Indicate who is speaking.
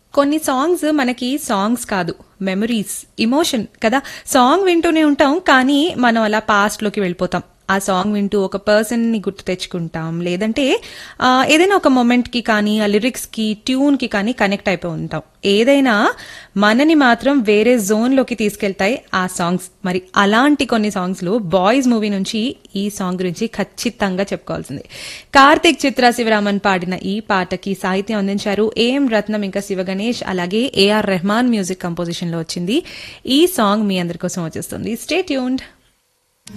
Speaker 1: కొన్ని సాంగ్స్ మనకి సాంగ్స్ కాదు, మెమరీస్, ఎమోషన్ కదా. సాంగ్ వింటూనే ఉంటాం, కానీ మనం అలా పాస్ట్ లోకి వెళ్ళిపోతాం. ఆ సాంగ్ వింటూ ఒక పర్సన్ ని గుర్తు తెచ్చుకుంటాం, లేదంటే ఏదైనా ఒక మొమెంట్ కి కానీ, ఆ లిరిక్స్ కి, ట్యూన్ కి కానీ కనెక్ట్ అయిపోయి ఉంటాం. ఏదైనా మనని మాత్రం వేరే జోన్ లోకి తీసుకెళ్తాయి ఆ సాంగ్స్. మరి అలాంటి కొన్ని సాంగ్స్ లో బాయ్స్ మూవీ నుంచి ఈ సాంగ్ గురించి ఖచ్చితంగా చెప్పుకోవాల్సింది. కార్తిక్, చిత్ర, శివరామన్ పాడిన ఈ పాటకి సాహిత్యం అందించారు ఏఎం రత్నం, ఇంకా శివ గణేష్, అలాగే ఏఆర్ రెహమాన్ మ్యూజిక్ కంపోజిషన్ లో వచ్చింది. ఈ సాంగ్ మీ అందరి కోసం వచ్చేస్తుంది. Stay tuned.